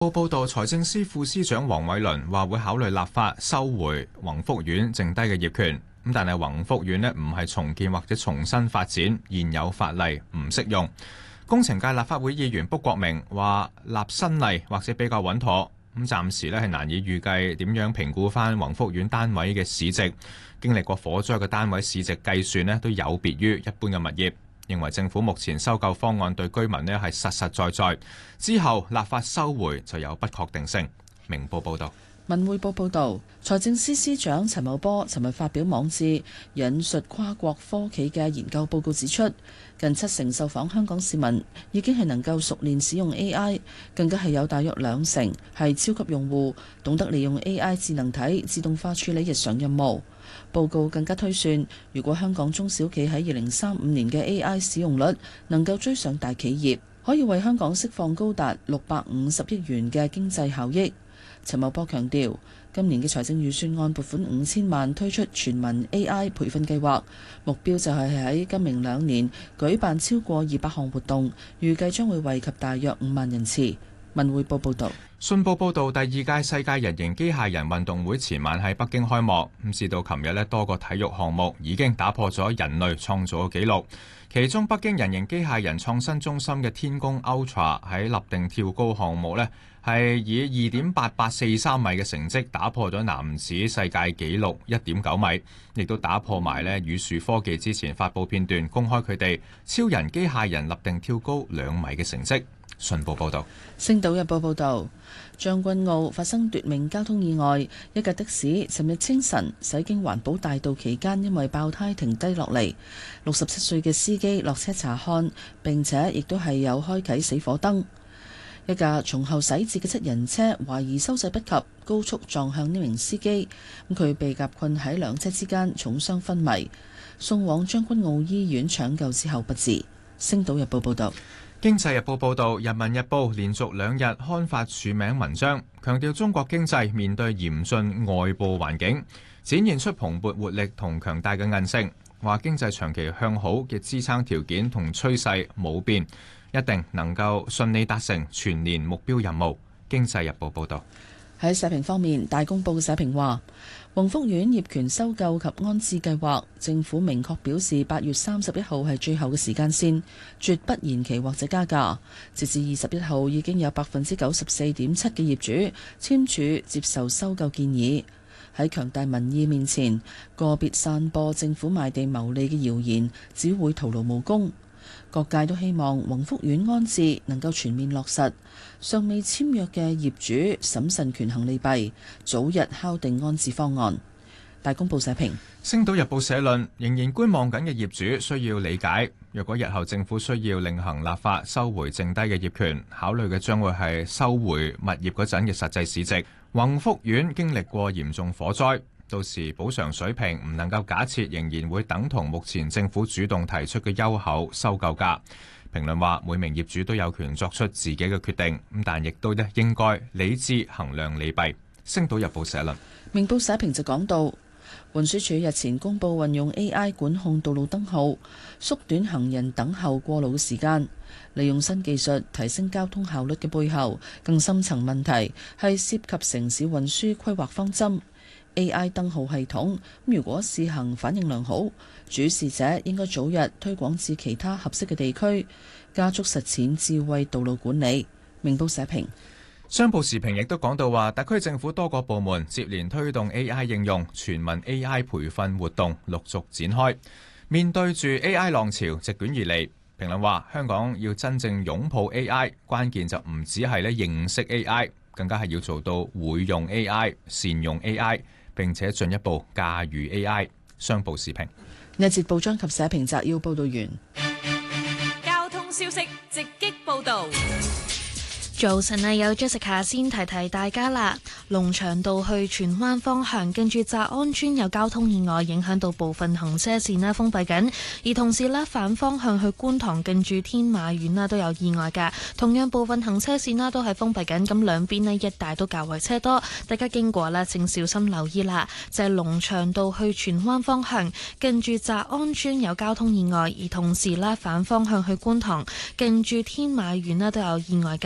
報道，財政司副司長黃偉綸話會考慮立法收回宏福苑剩低嘅業權，咁但係宏福苑唔係重建或者重新發展，現有法例唔適用。工程界立法會議員卜國明話立新例或者比較穩妥，咁暫時係難以預計點樣評估翻宏福苑單位嘅市值。經歷過火災嘅單位市值計算都有別於一般嘅物業。認為政府目前收購方案對居民係實實在在，之後立法收回就有不確定性。明報報道。 文匯報報道，財政司司長陳茂波尋日發表網誌，引述跨國科企嘅研究報告指出，近70%受訪香港市民已經係能夠熟練使用 AI， 更加係有大約20%係超級用戶，懂得利用 AI 智能體自動化處理日常任務。報告更加推算，如果香港中小企喺2035年嘅 AI 使用率能夠追上大企業，可以為香港釋放高達650億元嘅經濟效益。陳茂波強調，今年嘅財政預算案撥款5000萬推出全民 AI 培訓計劃，目標就係喺今明2年舉辦超過200項活動，預計將會惠及大約5萬人次。文匯報報道。 信報報導，第2屆世界人形機械人運動會前晚喺北京開幕，咁至到琴日多個體育項目已經打破咗人類創造嘅紀錄。其中，北京人形機械人創新中心嘅天宮 Ultra 喺立定跳高項目係以2.8843米嘅成績打破咗男子世界紀錄1.9米，亦都打破埋宇樹科技之前發布片段公開佢哋超人機械人立定跳高2米嘅成績。信報報導。 星島日報報導，將軍澳發生奪命交通意外，一架的士尋日清晨駛經環保大道期間，因為爆胎停低落嚟。67歲嘅司機落車查看，並且亦都係有開啟死火燈。一架從後駛至嘅7人車，懷疑收掣不及，高速撞向呢名司機，佢被夾困喺兩車之間，重傷昏迷，送往將軍澳醫院搶救之後不治。星島日報報導。 經濟日報報導，人民日報連續2日刊發署名文章，強調中國經濟面對嚴峻外部環境，展現出蓬勃活力同強大嘅韌性。話經濟長期向好嘅支撐條件同趨勢冇變，一定能夠順利達成全年目標任務。經濟日報報導。 喺社評方面，大公報社評話，宏福苑業權收購及安置計劃，政府明確表示8月31號係最後嘅時間線，絕不延期或者加價。截至21號，已經有94.7%嘅業主簽署接受收購建議。喺強大民意面前，個別散播政府賣地牟利嘅謠言，只會徒勞無功。各界都希望宏福苑安置能夠全面落實，尚未簽約嘅業主審慎權衡利弊，早日敲定安置方案。大公報社評。 星島日報社論，仍然觀望緊嘅業主需要理解，若果日後政府需要另行立法收回剩低嘅業權，考慮嘅將會係收回物業嗰陣嘅實際市值。宏福苑經歷過嚴重火災，到時補償水平唔能夠假設仍然會等同目前政府主動提出嘅優厚收購價。評論話，每名業主都有權作出自己嘅決定，但亦都應該理智衡量利弊。星島日報社論。 明報社評就講到，運輸署日前公布運用 AI 管控道路燈號，縮短行人等候過路時間，利用新技術提升交通效率嘅背後，更深層問題係涉及城市運輸規劃方針。AI 燈號系統如果試行反應良好，主事者應該早日推廣至其他合適嘅地區，加速實踐智慧道路管理。明報社評。 商報時評亦都講到話，特區政府多個部門接連推動 AI 應用，全民 AI 培訓活動陸續展開。面對住 AI 浪潮席捲而嚟，評論話香港要真正擁抱 AI， 關鍵就唔止係認識 AI， 更加係要做到會用 AI、善用 AI， 並且進一步駕馭 AI。商報時評。 呢一節報章及社評摘要報道完。 交通消息直擊報道。 早晨啊，有 Jessica 先提提大家啦。龍翔道去荃灣方向，近住澤安村有交通意外，影響到部分行車線啦，封閉緊。而同時咧，反方向去觀塘近住天馬苑啦都有意外㗎，同樣部分行車線啦都係封閉緊。咁兩邊咧一帶都較為車多，大家經過咧請小心留意啦。就係龍翔道去荃灣方向，近住澤安村有交通意外，而同時咧反方向去觀塘近住天馬苑啦都有意外㗎，兩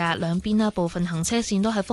邊啦，部分行車線都係封